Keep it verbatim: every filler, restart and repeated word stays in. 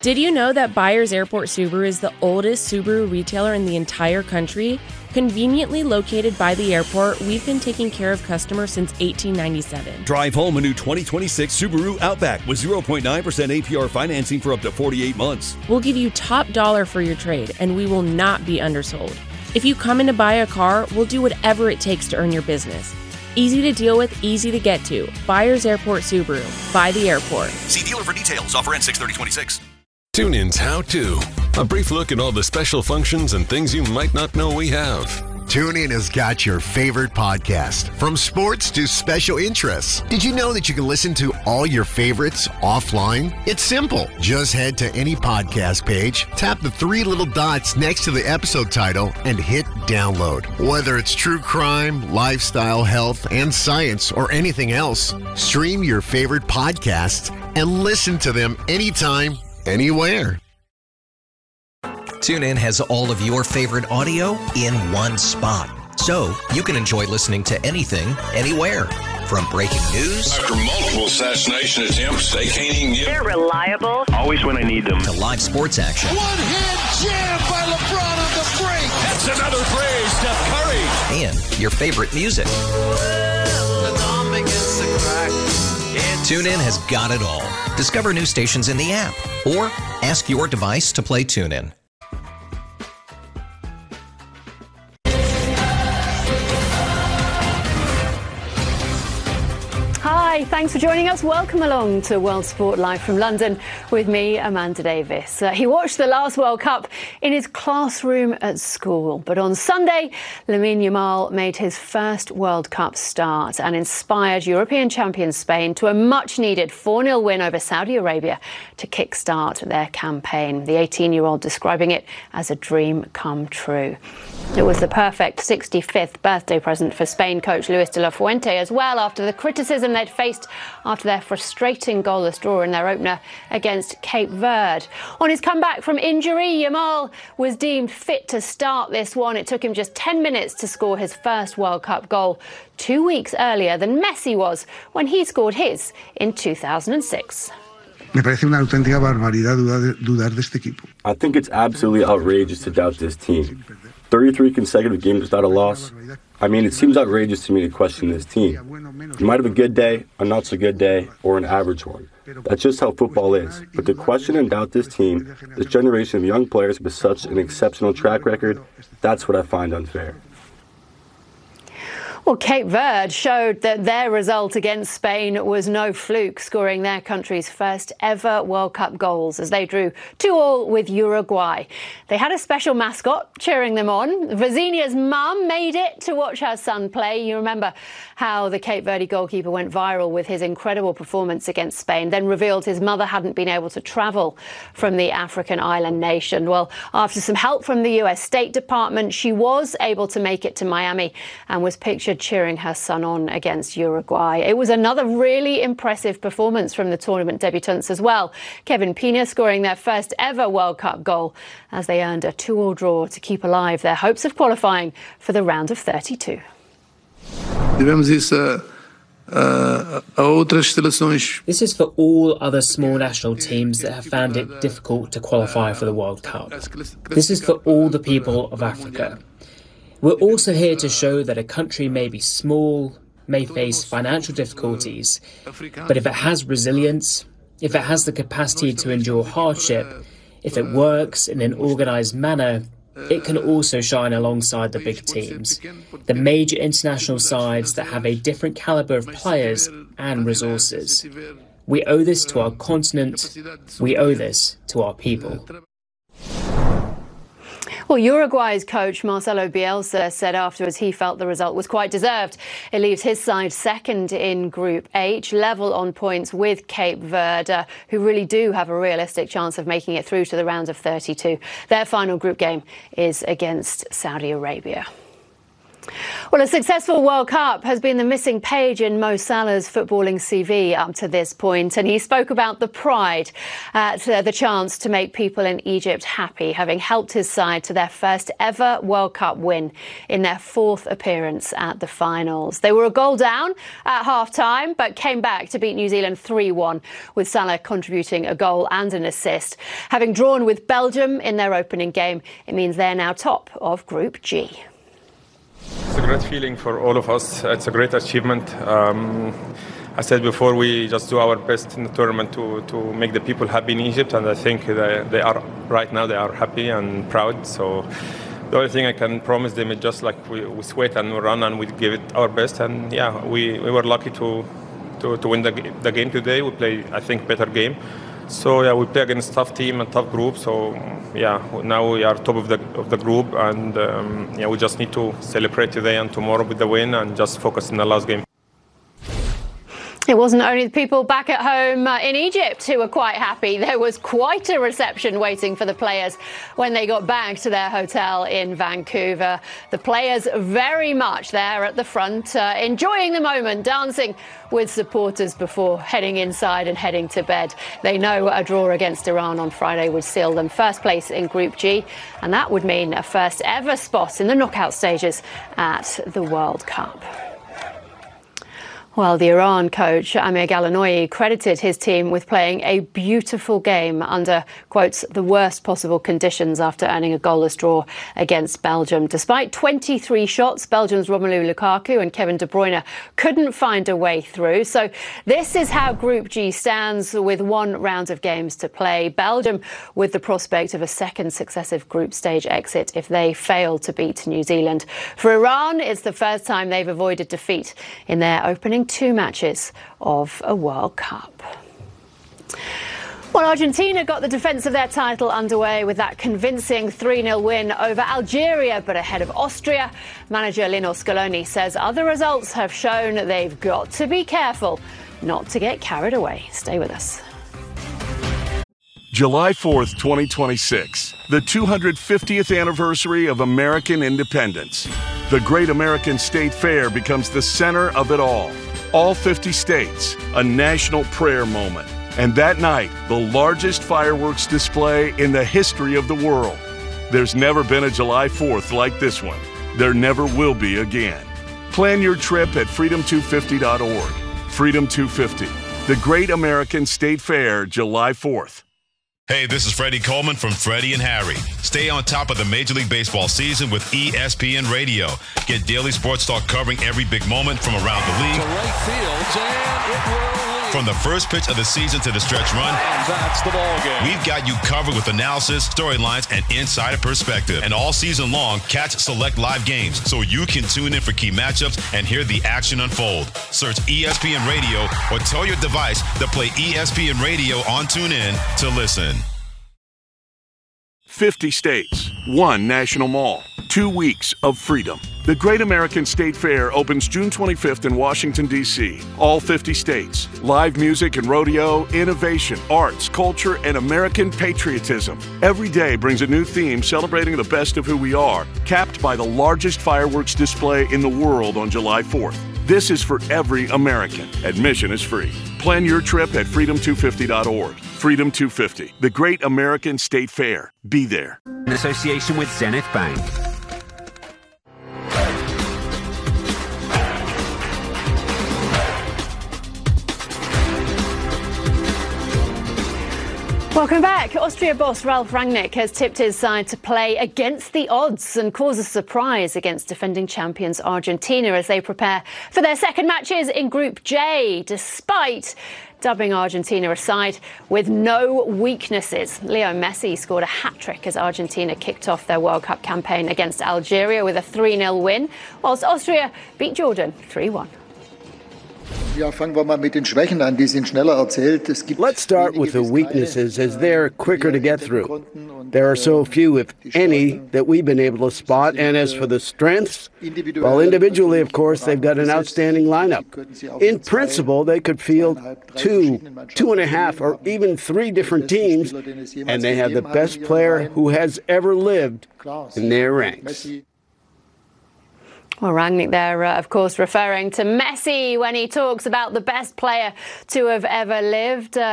Did you know that Byers Airport Subaru is the oldest Subaru retailer in the entire country? Conveniently located by the airport, we've been taking care of customers since eighteen ninety-seven. Drive home a new twenty twenty-six Subaru Outback with zero point nine percent A P R financing for up to forty-eight months. We'll give you top dollar for your trade, and we will not be undersold. If you come in to buy a car, we'll do whatever it takes to earn your business. Easy to deal with, easy to get to. Byers Airport Subaru. By the airport. See dealer for details. Offer ends six thirty twenty-six. TuneIn's How To. A brief look at all the special functions and things you might not know we have. TuneIn has got your favorite podcast, from sports to special interests. Did you know that you can listen to all your favorites offline? It's simple. Just head to any podcast page, tap the three little dots next to the episode title, and hit download. Whether it's true crime, lifestyle, health, and science, or anything else, stream your favorite podcasts and listen to them anytime, anywhere. TuneIn has all of your favorite audio in one spot, so you can enjoy listening to anything, anywhere. From breaking news after multiple assassination attempts, they can't even get. They're reliable. Always when I need them. To live sports action. One-hand jam by LeBron on the break. That's another phrase, Steph Curry. And your favorite music. TuneIn has got it all. Discover new stations in the app or ask your device to play TuneIn. Hi, thanks for joining us. Welcome along to World Sport Live from London with me, Amanda Davis. Uh, he watched the last World Cup in his classroom at school. But on Sunday, Lamine Yamal made his first World Cup start and inspired European champion Spain to a much-needed four nil win over Saudi Arabia to kickstart their campaign. The eighteen-year-old describing it as a dream come true. It was the perfect sixty-fifth birthday present for Spain coach Luis de la Fuente as well, after the criticism they'd faced after their frustrating goalless draw in their opener against Cape Verde. On his comeback from injury, Yamal was deemed fit to start this one. It took him just ten minutes to score his first World Cup goal, two weeks earlier than Messi was when he scored his in two thousand six. Me parece una auténtica barbaridad dudar de este equipo. I think it's absolutely outrageous to doubt this team. thirty-three consecutive games without a loss. I mean, it seems outrageous to me to question this team. You might have a good day, a not so good day, or an average one. That's just how football is. But to question and doubt this team, this generation of young players with such an exceptional track record, that's what I find unfair. Well, Cape Verde showed that their result against Spain was no fluke, scoring their country's first ever World Cup goals as they drew two all with Uruguay. They had a special mascot cheering them on. Vazinia's mum made it to watch her son play. You remember how the Cape Verde goalkeeper went viral with his incredible performance against Spain, then revealed his mother hadn't been able to travel from the African island nation. Well, after some help from the U S State Department, she was able to make it to Miami and was pictured cheering her son on against Uruguay. It was another really impressive performance from the tournament debutants as well. Kevin Pina scoring their first ever World Cup goal as they earned a two all draw to keep alive their hopes of qualifying for the round of thirty-two. This is for all other small national teams that have found it difficult to qualify for the World Cup. This is for all the people of Africa. We're also here to show that a country may be small, may face financial difficulties, but if it has resilience, if it has the capacity to endure hardship, if it works in an organised manner, it can also shine alongside the big teams, the major international sides that have a different calibre of players and resources. We owe this to our continent, we owe this to our people. Well, Uruguay's coach Marcelo Bielsa said afterwards he felt the result was quite deserved. It leaves his side second in Group H, level on points with Cape Verde, who really do have a realistic chance of making it through to the round of thirty-two. Their final group game is against Saudi Arabia. Well, a successful World Cup has been the missing page in Mo Salah's footballing C V up to this point, and he spoke about the pride at uh, the chance to make people in Egypt happy, having helped his side to their first ever World Cup win in their fourth appearance at the finals. They were a goal down at half-time, but came back to beat New Zealand three one, with Salah contributing a goal and an assist. Having drawn with Belgium in their opening game, it means they're now top of Group G. It's a great feeling for all of us. It's a great achievement. Um, I said before, we just do our best in the tournament to, to make the people happy in Egypt, and I think they, they are right now. They are happy and proud. So the only thing I can promise them is just like we, we sweat and we run and we give it our best. And yeah, we, we were lucky to to, to win the, the game today. We played, I think, better game. So yeah, we play against tough team and tough group. So yeah, now we are top of the of the group, and um, yeah, we just need to celebrate today and tomorrow with the win, and just focus in the last game. It wasn't only the people back at home uh, in Egypt who were quite happy. There was quite a reception waiting for the players when they got back to their hotel in Vancouver. The players very much there at the front, uh, enjoying the moment, dancing with supporters before heading inside and heading to bed. They know a draw against Iran on Friday would seal them first place in Group G, and that would mean a first ever spot in the knockout stages at the World Cup. Well, the Iran coach, Amir Galanoui, credited his team with playing a beautiful game under, quotes, the worst possible conditions after earning a goalless draw against Belgium. Despite twenty-three shots, Belgium's Romelu Lukaku and Kevin De Bruyne couldn't find a way through. So this is how Group G stands, with one round of games to play. Belgium with the prospect of a second successive group stage exit if they fail to beat New Zealand. For Iran, it's the first time they've avoided defeat in their opening two matches of a World Cup. Well, Argentina got the defence of their title underway with that convincing three nil win over Algeria, but ahead of Austria. Manager Lino Scaloni says other results have shown they've got to be careful not to get carried away. Stay with us. July fourth, twenty twenty-six, the two hundred fiftieth anniversary of American independence. The Great American State Fair becomes the center of it all. All fifty states, a national prayer moment. And that night, the largest fireworks display in the history of the world. There's never been a July fourth like this one. There never will be again. Plan your trip at freedom two fifty dot org. Freedom two fifty, the Great American State Fair, July fourth. Hey, this is Freddie Coleman from Freddie and Harry. Stay on top of the Major League Baseball season with E S P N Radio. Get daily sports talk covering every big moment from around the league. To right field, and it will lead. From the first pitch of the season to the stretch run. And that's the ball game. We've got you covered with analysis, storylines, and insider perspective. And all season long, catch select live games so you can tune in for key matchups and hear the action unfold. Search E S P N Radio or tell your device to play E S P N Radio on TuneIn to listen. fifty states, one national mall, two weeks of freedom. The Great American State Fair opens June twenty-fifth in Washington, D C All fifty states. Live music and rodeo, innovation, arts, culture, and American patriotism. Every day brings a new theme celebrating the best of who we are, capped by the largest fireworks display in the world on July fourth. This is for every American. Admission is free. Plan your trip at freedom two fifty dot org. Freedom two fifty, the Great American State Fair. Be there. In association with Zenith Bank. Welcome back. Austria boss Ralf Rangnick has tipped his side to play against the odds and cause a surprise against defending champions Argentina as they prepare for their second matches in Group J, despite dubbing Argentina a side with no weaknesses. Leo Messi scored a hat-trick as Argentina kicked off their World Cup campaign against Algeria with a three nil win, whilst Austria beat Jordan three one. Let's start with the weaknesses, as they're quicker to get through. There are so few, if any, that we've been able to spot. And as for the strengths, well, individually, of course, they've got an outstanding lineup. In principle, they could field two, two and a half, or even three different teams, and they have the best player who has ever lived in their ranks. Well, Rangnick there, uh, of course, referring to Messi when he talks about the best player to have ever lived. Uh,